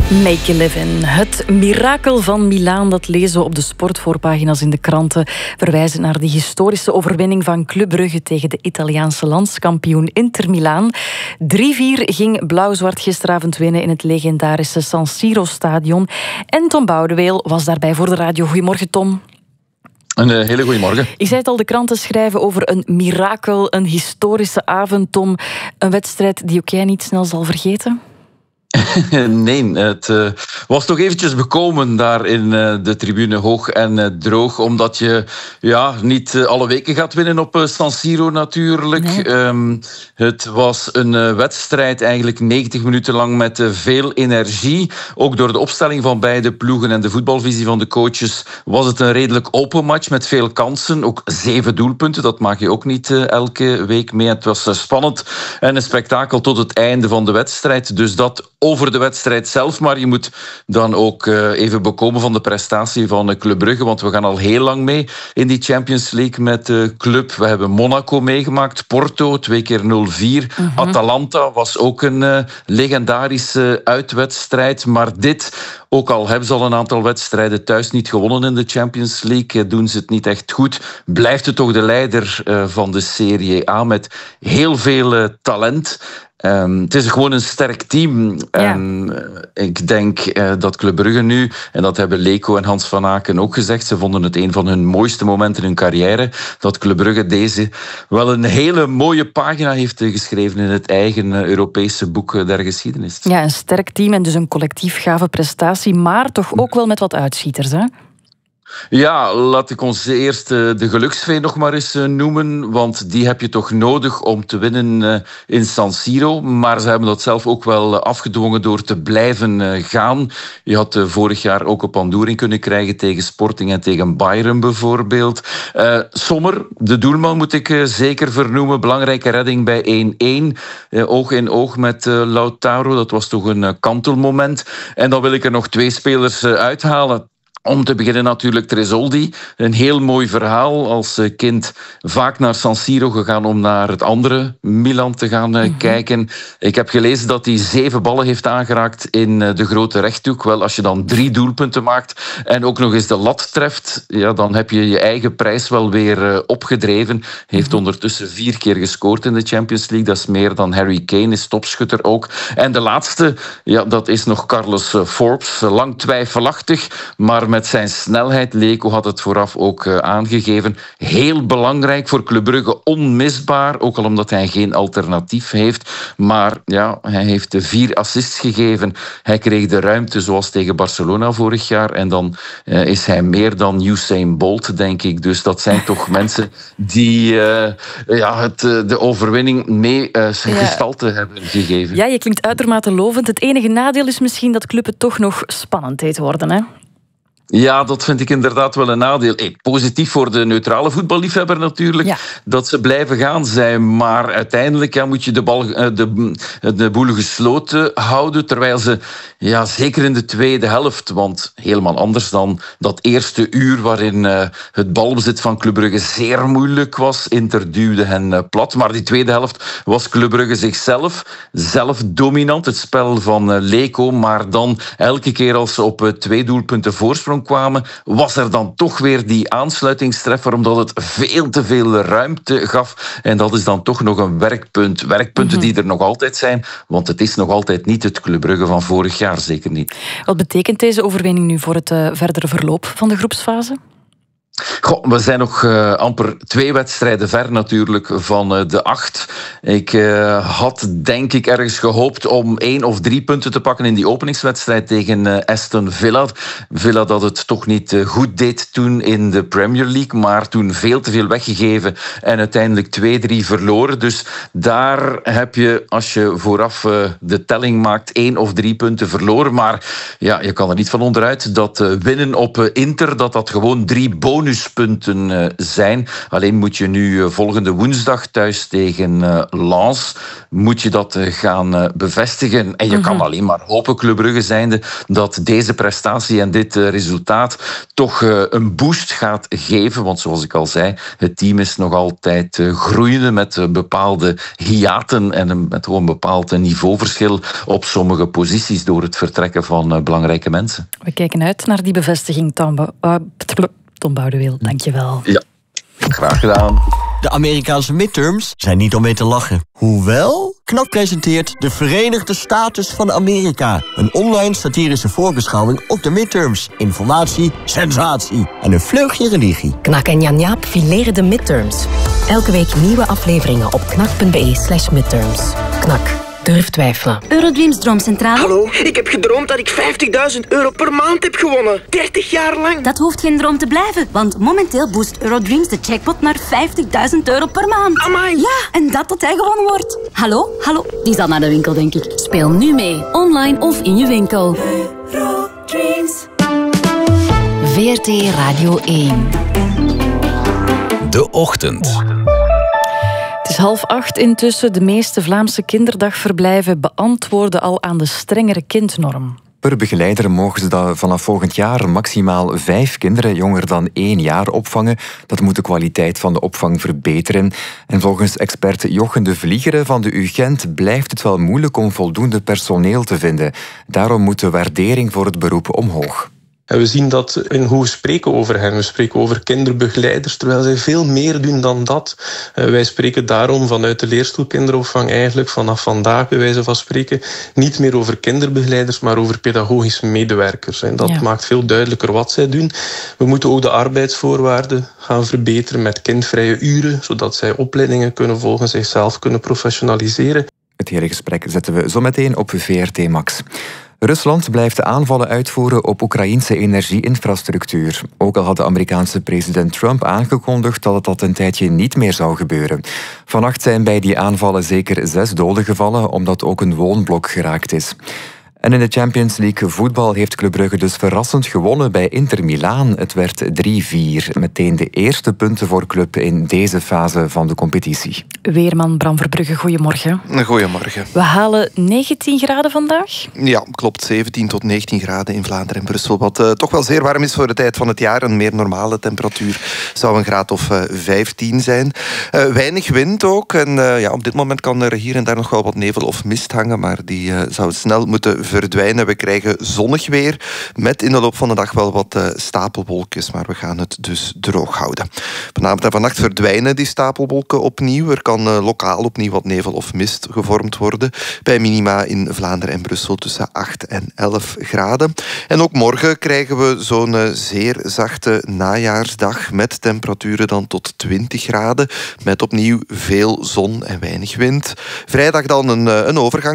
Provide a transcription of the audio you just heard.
Make a living. Het mirakel van Milaan, dat lezen we op de sportvoorpagina's in de kranten, verwijzen naar de historische overwinning van Club Brugge tegen de Italiaanse landskampioen Inter Milaan. 3-4 ging Blauw-Zwart gisteravond winnen in het legendarische San Siro-stadion. En Tom Boudeweel was daarbij voor de radio. Goedemorgen, Tom. Een hele goede morgen. Ik zei het al, de kranten schrijven over een mirakel, een historische avond, Tom. Een wedstrijd die ook jij niet snel zal vergeten? Nee, het was toch eventjes bekomen daar in de tribune, hoog en droog, omdat je niet alle weken gaat winnen op San Siro natuurlijk. Nee. Het was een wedstrijd eigenlijk 90 minuten lang met veel energie. Ook door de opstelling van beide ploegen en de voetbalvisie van de coaches was het een redelijk open match met veel kansen. Ook 7 doelpunten, dat maak je ook niet elke week mee. Het was spannend en een spektakel tot het einde van de wedstrijd. Dus dat over de wedstrijd zelf, maar je moet dan ook even bekomen van de prestatie van Club Brugge, want we gaan al heel lang mee in die Champions League met de club. We hebben Monaco meegemaakt, Porto, 2 keer 0-4. Atalanta was ook een legendarische uitwedstrijd, maar dit, ook al hebben ze al een aantal wedstrijden thuis niet gewonnen in de Champions League, doen ze het niet echt goed, blijft het toch de leider van de Serie A met heel veel talent. Het is gewoon een sterk team. En ik denk dat Club Brugge nu, en dat hebben Leko en Hans van Aken ook gezegd, ze vonden het een van hun mooiste momenten in hun carrière, dat Club Brugge deze wel een hele mooie pagina heeft geschreven in het eigen Europese boek der geschiedenis. Ja, een sterk team en dus een collectief gave prestatie, maar toch ook wel met wat uitschieters, hè? Ja, laat ik ons eerst de geluksvee nog maar eens noemen, want die heb je toch nodig om te winnen in San Siro. Maar ze hebben dat zelf ook wel afgedwongen door te blijven gaan. Je had vorig jaar ook een pandoering kunnen krijgen tegen Sporting en tegen Bayern bijvoorbeeld. Sommer, de doelman, moet ik zeker vernoemen. Belangrijke redding bij 1-1. Oog in oog met Lautaro. Dat was toch een kantelmoment. En dan wil ik er nog 2 spelers uithalen. Om te beginnen natuurlijk Tresoldi. Een heel mooi verhaal. Als kind vaak naar San Siro gegaan om naar het andere Milan te gaan kijken. Ik heb gelezen dat hij 7 ballen heeft aangeraakt in de grote rechthoek. Wel, als je dan 3 doelpunten maakt en ook nog eens de lat treft, ja, dan heb je je eigen prijs wel weer opgedreven. Heeft ondertussen 4 keer gescoord in de Champions League. Dat is meer dan Harry Kane, is topschutter ook. En de laatste, ja, dat is nog Carlos Forbes. Lang twijfelachtig, maar met zijn snelheid, Leko had het vooraf ook aangegeven, heel belangrijk voor Club Brugge, onmisbaar, ook al omdat hij geen alternatief heeft. Maar ja, hij heeft 4 assists gegeven. Hij kreeg de ruimte zoals tegen Barcelona vorig jaar en dan is hij meer dan Usain Bolt, denk ik. Dus dat zijn toch mensen die de overwinning mee gestalte hebben gegeven. Ja, je klinkt uitermate lovend. Het enige nadeel is misschien dat Club het toch nog spannend deed worden, hè? Ja, dat vind ik inderdaad wel een nadeel. Positief voor de neutrale voetballiefhebber natuurlijk, dat ze blijven gaan zijn. Maar uiteindelijk moet je de boel gesloten houden, terwijl ze, zeker in de tweede helft, want helemaal anders dan dat eerste uur waarin het balbezit van Club Brugge zeer moeilijk was. Inter duwde hen plat. Maar die tweede helft was Club Brugge zelf dominant. Het spel van Leko, maar dan elke keer als ze op 2 doelpunten voorsprong kwamen, was er dan toch weer die aansluitingstreffer, omdat het veel te veel ruimte gaf. En dat is dan toch nog een werkpunt. Werkpunten die er nog altijd zijn, want het is nog altijd niet het Club Brugge van vorig jaar, zeker niet. Wat betekent deze overwinning nu voor het verdere verloop van de groepsfase? We zijn nog amper 2 wedstrijden ver natuurlijk van de 8. Ik had denk ik ergens gehoopt om 1 of 3 punten te pakken in die openingswedstrijd tegen Aston Villa. Villa dat het toch niet goed deed toen in de Premier League, maar toen veel te veel weggegeven en uiteindelijk 2-3 verloren. Dus daar heb je, als je vooraf de telling maakt, 1 of 3 punten verloren. Maar ja, je kan er niet van onderuit dat winnen op Inter, dat gewoon 3 bonus bonuspunten zijn. Alleen moet je nu volgende woensdag thuis tegen Lens moet je dat gaan bevestigen. En je kan alleen maar hopen, Club Brugge zijnde, dat deze prestatie en dit resultaat toch een boost gaat geven. Want zoals ik al zei, het team is nog altijd groeiende met bepaalde hiaten en met gewoon een bepaald niveauverschil op sommige posities door het vertrekken van belangrijke mensen. We kijken uit naar die bevestiging, Tom Boudewil. Dank je wel. Ja, graag gedaan. De Amerikaanse midterms zijn niet om mee te lachen. Hoewel, KNAK presenteert de Verenigde Status van Amerika. Een online satirische voorbeschouwing op de midterms. Informatie, sensatie en een vleugje religie. KNAK en Jan Jaap fileren de midterms. Elke week nieuwe afleveringen op knak.be/midterms. KNAK. Durf twijfelen. Eurodreams Droomcentrale. Hallo, ik heb gedroomd dat ik €50.000 per maand heb gewonnen. 30 jaar lang. Dat hoeft geen droom te blijven, want momenteel boost Eurodreams de jackpot naar €50.000 per maand. Amai. Ja, en dat tot hij gewonnen wordt. Hallo, die zal naar de winkel, denk ik. Speel nu mee, online of in je winkel. Eurodreams. VRT Radio 1. De Ochtend. Het is 7:30 intussen. De meeste Vlaamse kinderdagverblijven beantwoorden al aan de strengere kindnorm. Per begeleider mogen ze vanaf volgend jaar maximaal 5 kinderen jonger dan 1 jaar opvangen. Dat moet de kwaliteit van de opvang verbeteren. En volgens expert Jochen de Vliegeren van de UGent blijft het wel moeilijk om voldoende personeel te vinden. Daarom moet de waardering voor het beroep omhoog. En we zien dat in hoe we spreken over hen. We spreken over kinderbegeleiders, terwijl zij veel meer doen dan dat. Wij spreken daarom vanuit de leerstoelkinderopvang eigenlijk vanaf vandaag, bij wijze van spreken, niet meer over kinderbegeleiders, maar over pedagogische medewerkers. En dat maakt veel duidelijker wat zij doen. We moeten ook de arbeidsvoorwaarden gaan verbeteren met kindvrije uren, zodat zij opleidingen kunnen volgen, zichzelf kunnen professionaliseren. Het hele gesprek zetten we zo meteen op VRT Max. Rusland blijft aanvallen uitvoeren op Oekraïnse energieinfrastructuur. Ook al had de Amerikaanse president Trump aangekondigd dat dat een tijdje niet meer zou gebeuren. Vannacht zijn bij die aanvallen zeker 6 doden gevallen, omdat ook een woonblok geraakt is. En in de Champions League voetbal heeft Club Brugge dus verrassend gewonnen bij Inter Milaan. Het werd 3-4. Meteen de eerste punten voor club in deze fase van de competitie. Weerman Bram Verbrugge, goedemorgen. Goedemorgen. We halen 19 graden vandaag? Ja, klopt. 17 tot 19 graden in Vlaanderen en Brussel. Wat toch wel zeer warm is voor de tijd van het jaar. Een meer normale temperatuur zou een graad of 15 zijn. Weinig wind ook. En op dit moment kan er hier en daar nog wel wat nevel of mist hangen. Maar die zou snel moeten verdwijnen. We krijgen zonnig weer. Met in de loop van de dag wel wat stapelwolkjes. Maar we gaan het dus droog houden. Vanavond en vannacht verdwijnen die stapelwolken opnieuw. Er kan lokaal opnieuw wat nevel of mist gevormd worden. Bij minima in Vlaanderen en Brussel tussen 8 en 11 graden. En ook morgen krijgen we zo'n zeer zachte najaarsdag. Met temperaturen dan tot 20 graden. Met opnieuw veel zon en weinig wind. Vrijdag dan een overgang